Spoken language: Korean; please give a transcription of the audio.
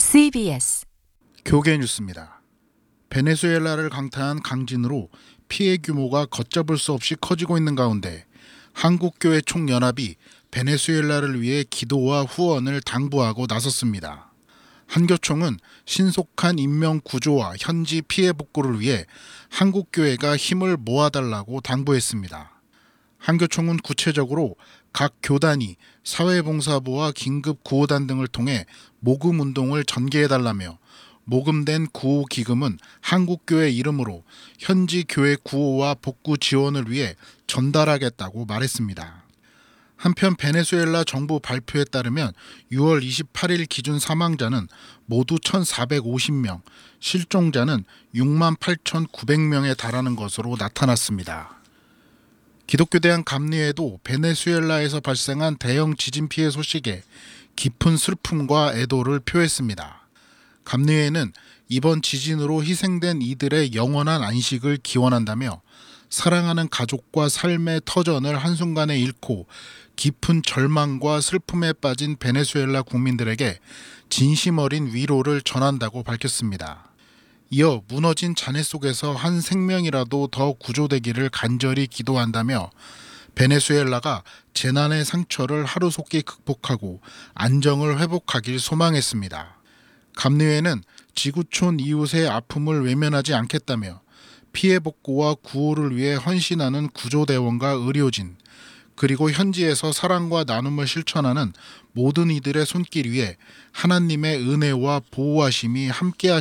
CBS 교계 뉴스입니다. 베네수엘라를 강타한 강진으로 피해 규모가 걷잡을 수 없이 커지고 있는 가운데 한국교회 총연합이 베네수엘라를 위해 기도와 후원을 당부하고 나섰습니다. 한교총은 신속한 인명 구조와 현지 피해 복구를 위해 한국교회가 힘을 모아달라고 당부했습니다. 한교총은 구체적으로 각 교단이 사회봉사부와 긴급구호단 등을 통해 모금운동을 전개해달라며 모금된 구호기금은 한국교회 이름으로 현지 교회 구호와 복구 지원을 위해 전달하겠다고 말했습니다. 한편 베네수엘라 정부 발표에 따르면 6월 28일 기준 사망자는 모두 1,450명, 실종자는 68,900명에 달하는 것으로 나타났습니다. 기독교대학 감리회도 베네수엘라에서 발생한 대형 지진 피해 소식에 깊은 슬픔과 애도를 표했습니다. 감리회는 이번 지진으로 희생된 이들의 영원한 안식을 기원한다며 사랑하는 가족과 삶의 터전을 한순간에 잃고 깊은 절망과 슬픔에 빠진 베네수엘라 국민들에게 진심 어린 위로를 전한다고 밝혔습니다. 이어 무너진 잔해 속에서 한 생명이라도 더 구조되기를 간절히 기도한다며 베네수엘라가 재난의 상처를 하루속히 극복하고 안정을 회복하길 소망했습니다. 감리회는 지구촌 이웃의 아픔을 외면하지 않겠다며 피해 복구와 구호를 위해 헌신하는 구조대원과 의료진, 그리고 현지에서 사랑과 나눔을 실천하는 모든 이들의 손길 위에 하나님의 은혜와 보호하심이 함께하시길